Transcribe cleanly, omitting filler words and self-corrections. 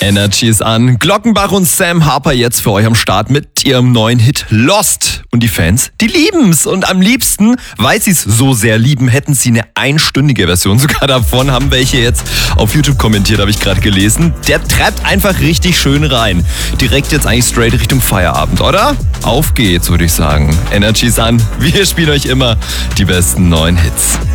Energy ist an. Glockenbach und Sam Harper jetzt für euch am Start mit ihrem neuen Hit Lost. Und die Fans, die lieben's. Und am liebsten, weil sie es so sehr lieben, hätten sie eine einstündige Version. Sogar davon haben welche jetzt auf YouTube kommentiert, habe ich gerade gelesen. Der treibt einfach richtig schön rein. Direkt jetzt eigentlich straight Richtung Feierabend, oder? Auf geht's, würde ich sagen. Energy ist an. Wir spielen euch immer die besten neuen Hits.